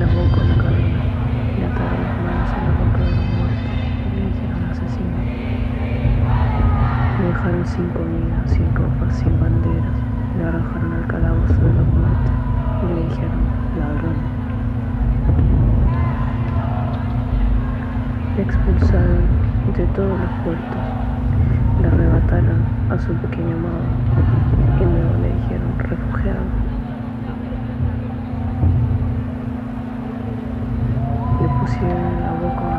ahogó con la cadena, le ataron las manos a la roca de la muerte y le dijeron asesino. Le dejaron sin comida, sin ropa, sin banderas, le arrojaron al calabozo de la muerte y le dijeron ladrón. Le expulsaron de todos los puertos, le arrebataron a su pequeño amado y luego le dijeron refugiado. Le pusieron en la boca